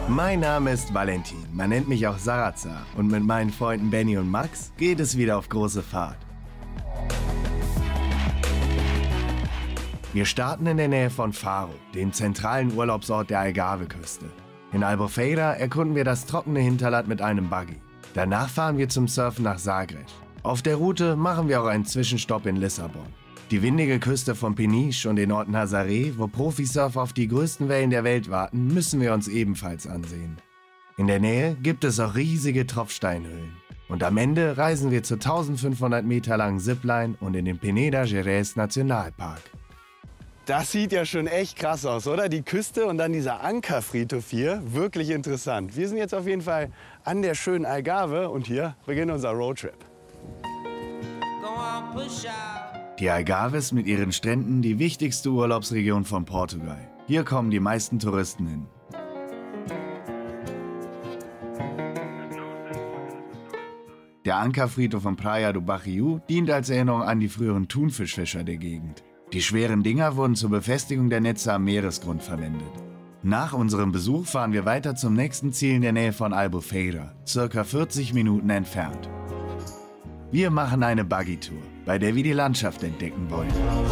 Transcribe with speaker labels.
Speaker 1: Mein Name ist Valentin, man nennt mich auch Sarazar und mit meinen Freunden Benny und Max geht es wieder auf große Fahrt. Wir starten in der Nähe von Faro, dem zentralen Urlaubsort der Algarve-Küste. In Albufeira erkunden wir das trockene Hinterland mit einem Buggy. Danach fahren wir zum Surfen nach Sagres. Auf der Route machen wir auch einen Zwischenstopp in Lissabon. Die windige Küste von Peniche und den Ort Nazaré, wo Profisurfer auf die größten Wellen der Welt warten, müssen wir uns ebenfalls ansehen. In der Nähe gibt es auch riesige Tropfsteinhöhlen. Und am Ende reisen wir zur 1500 Meter langen Zipline und in den Peneda Gerês Nationalpark. Das sieht ja schon echt krass aus, oder? Die Küste und dann dieser Ankerfriedhof hier, wirklich interessant. Wir sind jetzt auf jeden Fall an der schönen Algarve und hier beginnt unser Roadtrip. Die Algarve ist mit ihren Stränden die wichtigste Urlaubsregion von Portugal. Hier kommen die meisten Touristen hin. Der Ankerfriedhof von Praia do Barriu dient als Erinnerung an die früheren Thunfischfischer der Gegend. Die schweren Dinger wurden zur Befestigung der Netze am Meeresgrund verwendet. Nach unserem Besuch fahren wir weiter zum nächsten Ziel in der Nähe von Albufeira, circa 40 Minuten entfernt. Wir machen eine Buggy-Tour, bei der wir die Landschaft entdecken wollen.